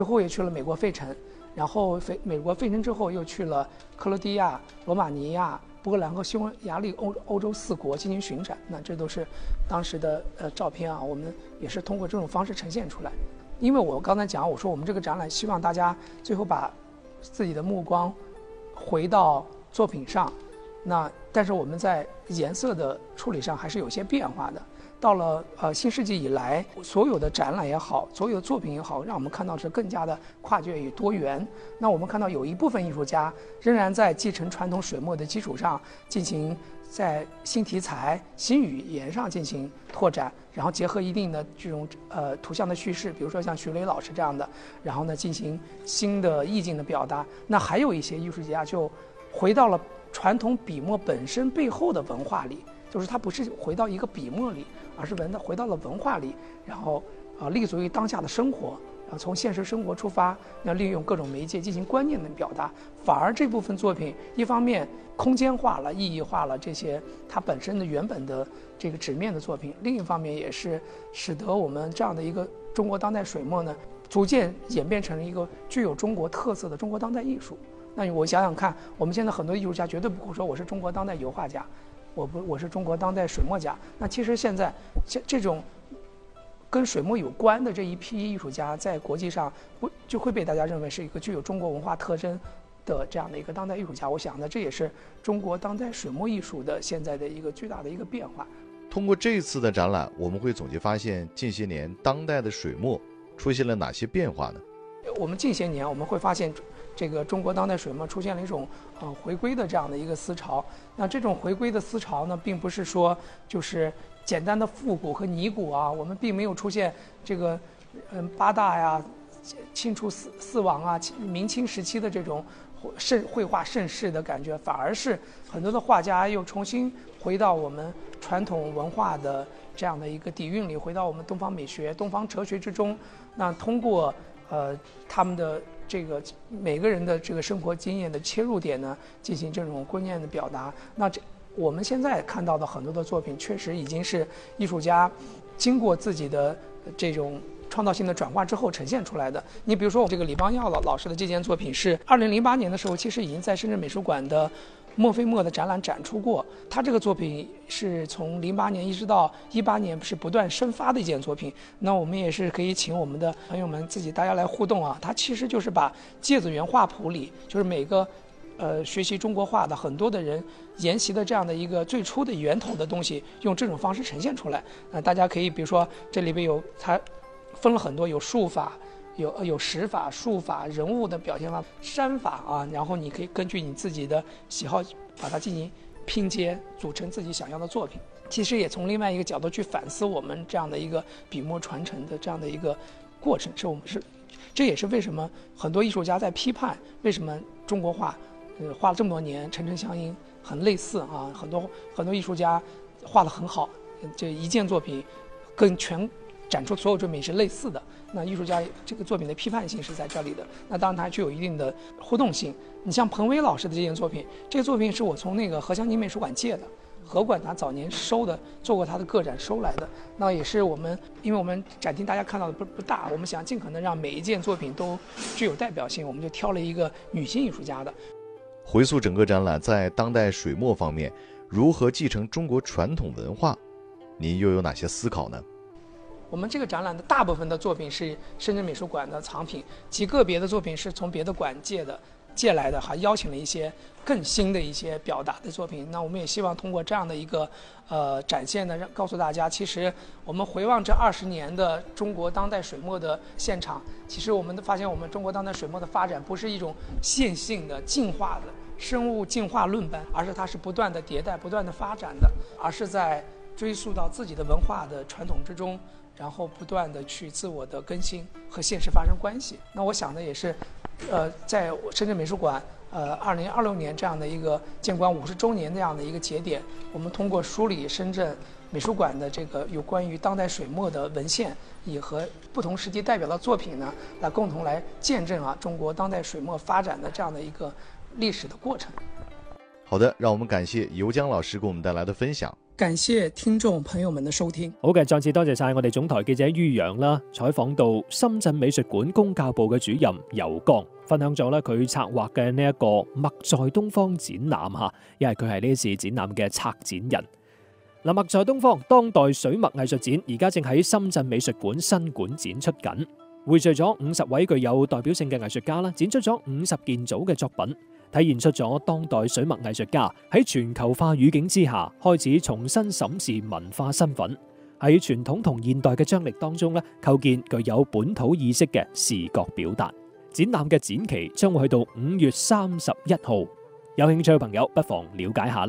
最后也去了美国费城，然后美国费城之后又去了克罗地亚、罗马尼亚、波兰和匈牙利欧洲4国进行巡展。那这都是当时的照片啊，我们也是通过这种方式呈现出来。因为我刚才讲，我说我们这个展览希望大家最后把自己的目光回到作品上，但是我们在颜色的处理上还是有些变化的。到了新世纪以来，所有的展览也好，所有的作品也好，让我们看到是更加的跨界与多元。那我们看到有一部分艺术家仍然在继承传统水墨的基础上，进行在新题材、新语言上进行拓展，然后结合一定的这种图像的叙事，比如说像徐雷老师这样的，然后呢进行新的意境的表达。那还有一些艺术家就回到了传统笔墨本身背后的文化里，就是他不是回到一个笔墨里，而是回到了文化里，然后立足于当下的生活，然后从现实生活出发，要利用各种媒介进行观念的表达。反而这部分作品一方面空间化了、意义化了这些它本身的原本的这个纸面的作品，另一方面也是使得我们这样的一个中国当代水墨呢，逐渐演变成了一个具有中国特色的中国当代艺术。那我想想看，我们现在很多艺术家绝对不会说我是中国当代油画家，我是中国当代水墨家。那其实现在这种跟水墨有关的这一批艺术家，在国际上就会被大家认为是一个具有中国文化特征的这样的一个当代艺术家。我想呢，这也是中国当代水墨艺术的现在的一个巨大的一个变化。 通过这次的展览，我们会总结发现近些年当代的水墨出现了哪些变化呢？ 我们近些年我们会发现，这个中国当代水墨出现了一种回归的这样的一个思潮。那这种回归的思潮呢，并不是说就是简单的复古和拟古啊，我们并没有出现这个八大呀、清初四王啊、明清时期的这种绘画盛世的感觉，反而是很多的画家又重新回到我们传统文化的这样的一个底蕴里，回到我们东方美学、东方哲学之中。那通过他们的这个每个人的这个生活经验的切入点呢，进行这种观念的表达。那我们现在看到的很多的作品，确实已经是艺术家经过自己的这种创造性的转化之后呈现出来的。你比如说，这个李邦耀老师的这件作品是2008年的时候，其实已经在深圳美术馆的墨菲墨的展览展出过。他这个作品是从08年一直到18年是不断生发的一件作品。那我们也是可以请我们的朋友们大家来互动啊。他其实就是把芥子园画谱里，就是每个学习中国画的很多的人研习的这样的一个最初的源头的东西，用这种方式呈现出来。大家可以比如说这里边有它分了很多，有术法。有石法、术法、人物的表现法、山法啊，然后你可以根据你自己的喜好，把它进行拼接，组成自己想要的作品。其实也从另外一个角度去反思我们这样的一个笔墨传承的这样的一个过程，这也是为什么很多艺术家在批判为什么中国画画了这么多年沉沉相因，很类似啊，很多艺术家画得很好，这一件作品跟展出所有作品是类似的。那艺术家这个作品的批判性是在这里的，那当然它具有一定的互动性。你像彭威老师的这件作品，这个作品是我从那个何香凝美术馆借的，何馆他早年收的，做过他的个展收来的。那也是因为我们展厅大家看到的不大，我们想尽可能让每一件作品都具有代表性，我们就挑了一个女性艺术家的。 回溯整个展览，在当代水墨方面，如何继承中国传统文化，您又有哪些思考呢？ 我们这个展览的大部分的作品是深圳美术馆的藏品，极个别的作品是从别的馆借来的，还邀请了一些更新的一些表达的作品。那我们也希望通过这样的一个展现呢，告诉大家，其实我们回望这20年的中国当代水墨的现场，其实我们发现我们中国当代水墨的发展不是一种线性的进化的生物进化论般，而是它是不断的迭代、不断的发展的，而是在追溯到自己的文化的传统之中，然后不断的去自我的更新和现实发生关系。那我想的也是，在深圳美术馆2026年这样的一个建馆50周年这样的一个节点，我们通过梳理深圳美术馆的这个有关于当代水墨的文献，也和不同时期代表的作品呢，来共同来见证中国当代水墨发展的这样的一个历史的过程。 好的，讓我們感謝尤江老師給我們帶來的分享。 感謝聽眾朋友們的收聽。 好嘅，再次多謝晒我哋總台記者于洋啦，採訪到深圳美術館公教部嘅主任尤剛，分享咗咧佢策劃嘅呢一個墨在東方展覽吓，因為佢係呢次展覽嘅策展人。嗱，墨在東方當代水墨藝術展而家正喺深圳美術館新館展出緊，匯聚咗50位具有代表性嘅藝術家啦，展出咗50件組嘅作品，體現出咗當代水墨藝術家喺全球化語境之下開始重新審視文化身份，喺傳統同現代嘅張力當中咧，構建具有本土意識嘅視覺表達。展覽嘅展期將會去到5月31號，有興趣嘅朋友不妨了解下啦。